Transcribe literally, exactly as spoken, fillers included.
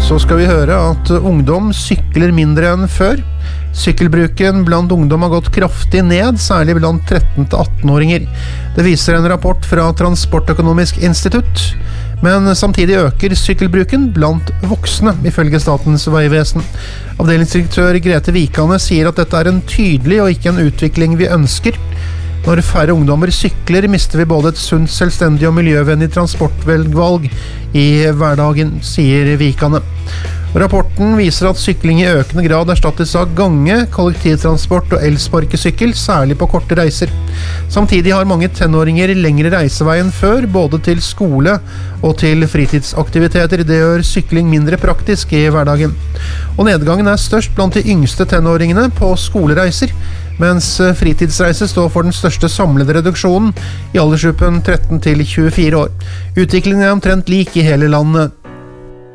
Så skal vi høre at ungdom sykler mindre enn før. Sykkelbruken blant ungdom har gått kraftig ned, særlig blant tretten til atten-åringer. Det viser en rapport fra Transportøkonomisk institutt. Men samtidig øker sykkelbruken blant voksne, ifølge Statens vegvesen. Avdelingsdirektør Grete Vikane sier at dette er en tydelig og ikke en utvikling vi ønsker. Når færre ungdommer sykler, mister vi både et sunt, selvstendig og miljøvennlig transportvalg i hverdagen, sier Vikane. Rapporten viser at sykling i økende grad erstattes av gange, kollektivtransport og elsparkesykkel, særlig på korte reiser. Samtidig har mange tenåringer lengre reisevei enn før, både til skole og til fritidsaktiviteter. Det gjør sykling mindre praktisk i hverdagen. Og nedgangen er størst blant de yngste tenåringene på skolereiser, mens fritidsreiser står for den største samlede reduksjonen i aldersgruppen tretten til tjuefire år. Utviklingen er omtrent lik i hele landet.